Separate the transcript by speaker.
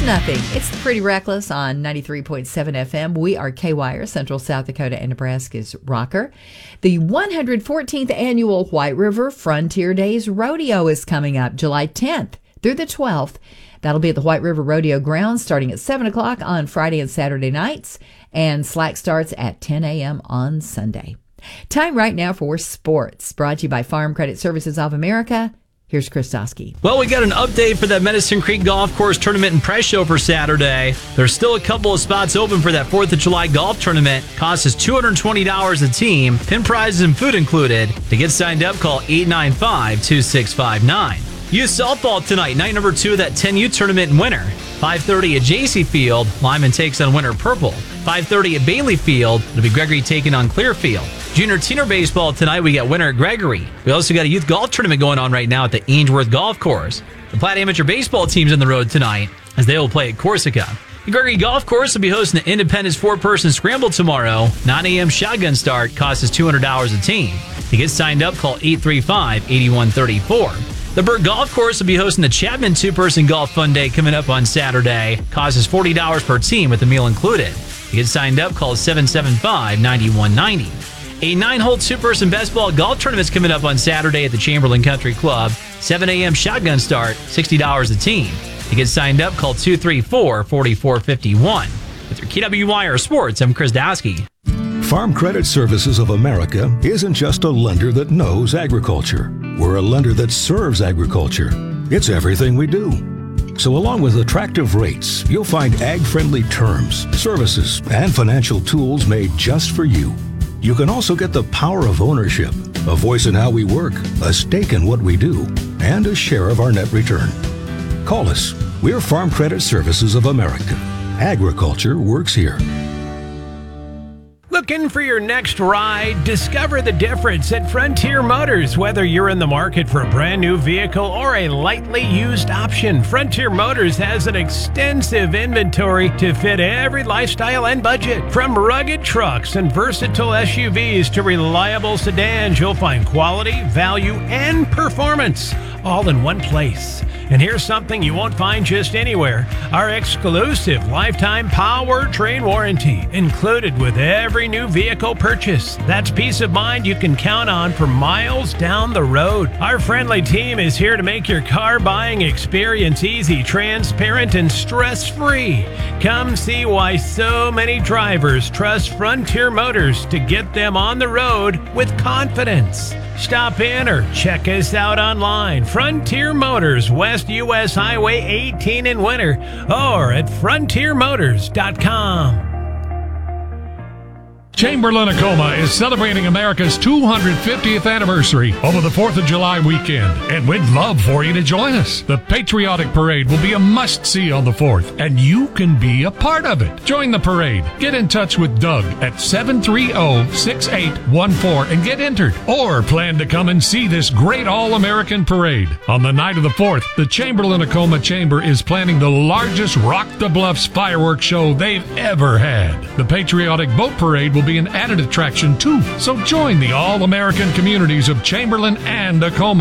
Speaker 1: nothing. It's Pretty Reckless on 93.7 FM. We are K-Wire, Central South Dakota and Nebraska's rocker. The 114th annual White River Frontier Days Rodeo is coming up July 10th through the 12th. That'll be at the White River Rodeo grounds starting at 7 o'clock on Friday and Saturday nights, and slack starts at 10 a.m. on Sunday. Time right now for sports, brought to you by Farm Credit Services of America. Here's Chris Dosky.
Speaker 2: Well, we got an update for that Medicine Creek Golf Course tournament and press show for Saturday. There's still a couple of spots open for that 4th of July golf tournament. Cost is $220 a team. Pin prizes and food included. To get signed up, call 895-2659. Youth softball tonight, night number 2 of that 10U tournament in winter. 5:30 at JC Field. Lyman takes on Winter Purple. 5:30 at Bailey Field. It'll be Gregory taking on Clearfield. Junior Teener baseball tonight, we got Winter at Gregory. We also got a youth golf tournament going on right now at the Ainsworth Golf Course. The Platte Amateur baseball team's on the road tonight as they will play at Corsica. The Gregory Golf Course will be hosting the Independence 4-person scramble tomorrow. 9 a.m. shotgun start. Cost is $200 a team. To get signed up, call 835-8134. The Burke Golf Course will be hosting the Chapman 2-person golf fun day coming up on Saturday. Cost is $40 per team with the meal included. To get signed up, call 775-9190. A 9-hole 2-person best ball golf tournament's coming up on Saturday at the Chamberlain Country Club. 7 a.m. shotgun start, $60 a team. To get signed up, call 234-4451. With your KWIR Sports, I'm Chris Dosky.
Speaker 3: Farm Credit Services of America isn't just a lender that knows agriculture. We're a lender that serves agriculture. It's everything we do. So along with attractive rates, you'll find ag-friendly terms, services, and financial tools made just for you. You can also get the power of ownership, a voice in how we work, a stake in what we do, and a share of our net return. Call us. We're Farm Credit Services of America. Agriculture works here.
Speaker 4: Looking for your next ride? Discover the difference at Frontier Motors. Whether you're in the market for a brand new vehicle or a lightly used option, Frontier Motors has an extensive inventory to fit every lifestyle and budget. From rugged trucks and versatile SUVs to reliable sedans, you'll find quality, value, and performance all in one place. And here's something you won't find just anywhere. Our exclusive lifetime powertrain warranty included with every new vehicle purchase. That's peace of mind you can count on for miles down the road. Our friendly team is here to make your car buying experience easy, transparent, and stress-free. Come see why so many drivers trust Frontier Motors to get them on the road with confidence. Stop in or check us out online. Frontier Motors, West US Highway 18 in Winter, or at frontiermotors.com.
Speaker 5: Chamberlain-Tacoma is celebrating America's 250th anniversary over the 4th of July weekend, and we'd love for you to join us. The Patriotic Parade will be a must-see on the 4th, and you can be a part of it. Join the parade. Get in touch with Doug at 730-6814 and get entered, or plan to come and see this great all-American parade. On the night of the 4th, the Chamberlain-Tacoma Chamber is planning the largest Rock the Bluffs fireworks show they've ever had. The Patriotic Boat Parade will be an added attraction too, so join the all-American communities of Chamberlain and Tacoma.